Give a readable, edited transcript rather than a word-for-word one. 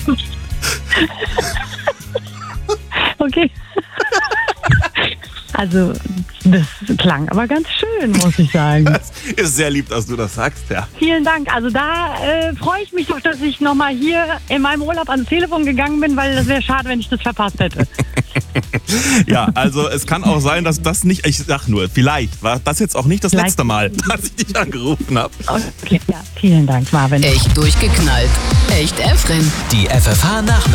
Okay. Also, das klang aber ganz schön, muss ich sagen. Das ist sehr lieb, dass du das sagst, ja. Vielen Dank. Also da freue ich mich doch, dass ich nochmal hier in meinem Urlaub ans Telefon gegangen bin, weil das wäre schade, wenn ich das verpasst hätte. Ja, also es kann auch sein, dass das nicht, ich sag nur, vielleicht war das jetzt auch nicht das letzte Mal, dass ich dich angerufen habe. Okay, ja, vielen Dank, Marvin. Echt durchgeknallt. Echt Efren. Die FFH